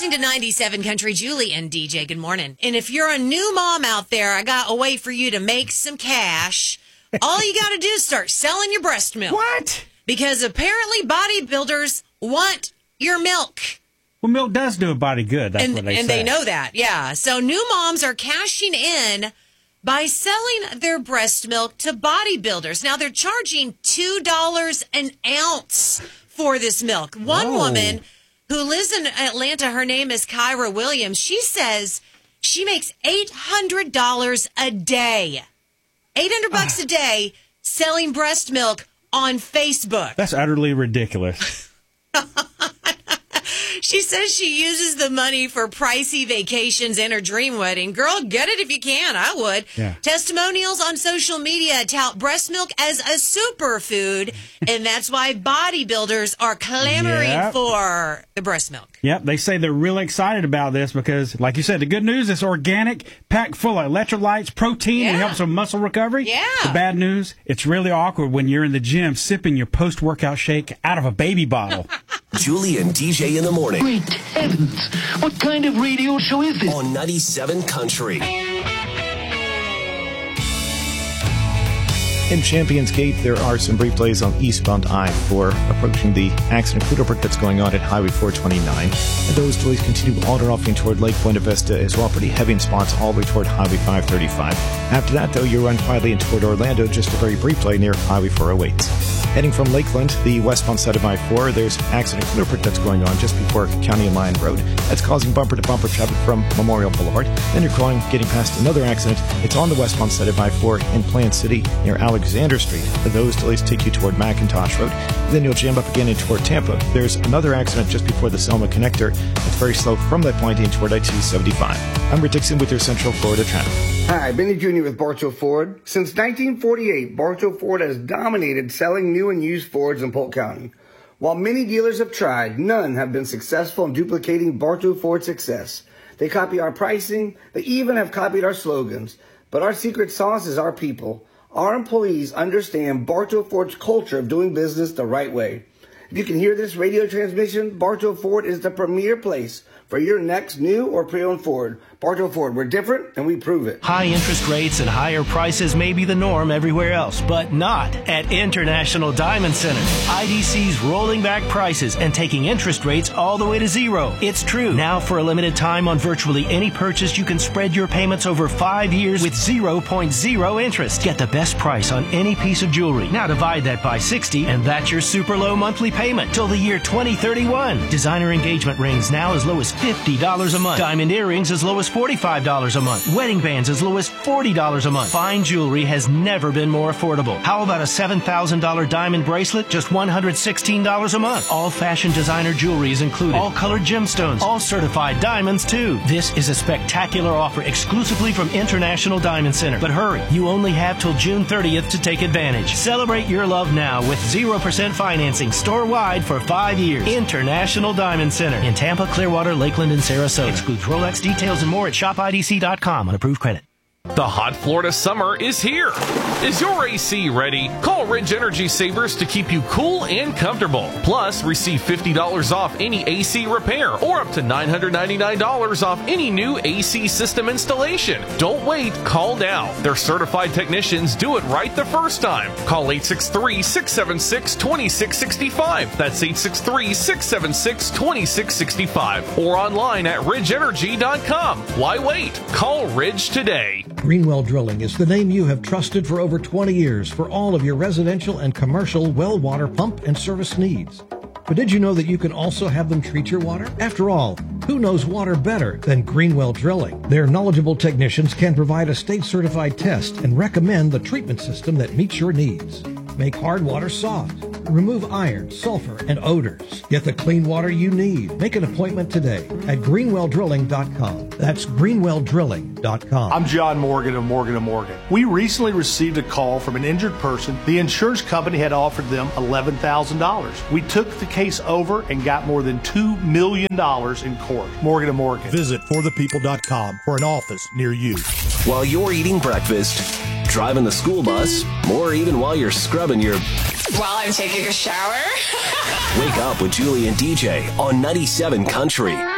listening to 97 Country. Julie and DJ, good morning. And if you're a new mom out there, I got a way for you to make some cash. All you got to do is start selling your breast milk. What? Because apparently bodybuilders want your milk. Well, milk does do a body good. That's what they say. And they know that, yeah. So new moms are cashing in by selling their breast milk to bodybuilders. Now, they're charging $2 an ounce for this milk. One woman who lives in Atlanta, her name is Kyra Williams. She says she makes $800 a day. $800 a day selling breast milk on Facebook. That's utterly ridiculous. She says she uses the money for pricey vacations and her dream wedding. Girl, get it if you can. I would. Yeah. Testimonials on social media tout breast milk as a superfood, and that's why bodybuilders are clamoring for the breast milk. Yep, they say they're really excited about this because, like you said, the good news is organic, packed full of electrolytes, protein, and helps with muscle recovery. Yeah. The bad news, it's really awkward when you're in the gym sipping your post-workout shake out of a baby bottle. Julie and DJ in the morning. Great heavens! What kind of radio show is this? On 97 Country. In Champions Gate, there are some brief delays on eastbound I-4 approaching the accident cleanup work that's going on at Highway 429. And those delays continue all off toward Lake Buena Vista as well, pretty heavy in spots all the way toward Highway 535. After that, though, you run quietly in toward Orlando, just a very brief delay near Highway 408. Heading from Lakeland, the westbound side of I-4, there's accident cleanup work that's going on just before County and Lyon Road. That's causing bumper-to-bumper traffic from Memorial Boulevard. Then you're getting past another accident. It's on the westbound side of I-4 in Plant City near Alexander Street. Those delays take you toward McIntosh Road. Then you'll jam up again in toward Tampa. There's another accident just before the Selma connector. It's very slow from that point in toward I-275. I'm Rick Dixon with your Central Florida traffic. Hi, Benny Jr. with Bartow Ford. Since 1948, Bartow Ford has dominated selling new and used Fords in Polk County. While many dealers have tried, none have been successful in duplicating Bartow Ford's success. They copy our pricing. They even have copied our slogans. But our secret sauce is our people. Our employees understand Bartow Ford's culture of doing business the right way. If you can hear this radio transmission, Bartow Ford is the premier place for your next new or pre-owned Ford. Bartow Ford, we're different and we prove it. High interest rates and higher prices may be the norm everywhere else, but not at International Diamond Center. IDC's rolling back prices and taking interest rates all the way to zero. It's true. Now for a limited time on virtually any purchase, you can spread your payments over 5 years with 0.0 interest. Get the best price on any piece of jewelry. Now divide that by 60 and that's your super low monthly payment till the year 2031. Designer engagement rings now as low as $50 a month. Diamond earrings as low as $45 a month. Wedding bands as low as $40 a month. Fine jewelry has never been more affordable. How about a $7,000 diamond bracelet? Just $116 a month. All fashion designer jewelry is included. All colored gemstones. All certified diamonds too. This is a spectacular offer exclusively from International Diamond Center. But hurry, you only have till June 30th to take advantage. Celebrate your love now with 0% financing store-wide for 5 years. International Diamond Center in Tampa, Clearwater, Lakeland, and Sarasota. Excludes Rolex. Details and more at shopidc.com on approved credit. The hot Florida summer is here. Is your AC ready? Call Ridge Energy Savers to keep you cool and comfortable. Plus, receive $50 off any AC repair or up to $999 off any new AC system installation. Don't wait, call now. Their certified technicians do it right the first time. Call 863-676-2665. That's 863-676-2665. Or online at ridgeenergy.com. Why wait? Call Ridge today. Greenwell Drilling is the name you have trusted for over 20 years for all of your residential and commercial well water pump and service needs. But did you know that you can also have them treat your water? After all, who knows water better than Greenwell Drilling? Their knowledgeable technicians can provide a state-certified test and recommend the treatment system that meets your needs. Make hard water soft. Remove iron, sulfur, and odors. Get the clean water you need. Make an appointment today at greenwelldrilling.com. That's greenwelldrilling.com. I'm John Morgan of Morgan & Morgan. We recently received a call from an injured person. The insurance company had offered them $11,000. We took the case over and got more than $2 million in court. Morgan & Morgan. Visit forthepeople.com for an office near you. While you're eating breakfast, driving the school bus, or even while you're scrubbing your... While I'm taking a shower. Wake up with Julie and DJ on 97 Country.